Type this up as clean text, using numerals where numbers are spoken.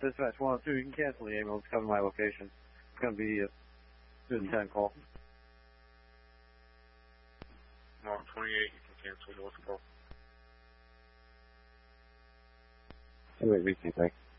Dispatch 102, you can cancel the ambulance, cover my location. It's going to be a student 10 call. Mark 28, you can cancel the call. Wait, repeat, thanks.